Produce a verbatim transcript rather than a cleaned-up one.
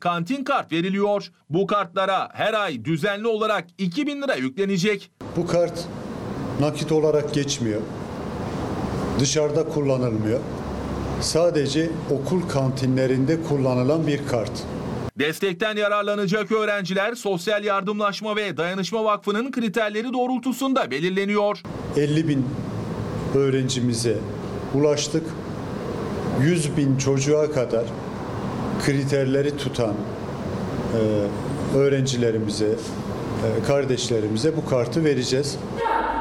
kantin kart veriliyor. Bu kartlara her ay düzenli olarak iki bin lira yüklenecek. Bu kart nakit olarak geçmiyor. Dışarıda kullanılmıyor. Sadece okul kantinlerinde kullanılan bir kart. Destekten yararlanacak öğrenciler Sosyal Yardımlaşma ve Dayanışma Vakfı'nın kriterleri doğrultusunda belirleniyor. elli bin öğrencimize ulaştık. yüz bin çocuğa kadar kriterleri tutan e, öğrencilerimize, e, kardeşlerimize bu kartı vereceğiz.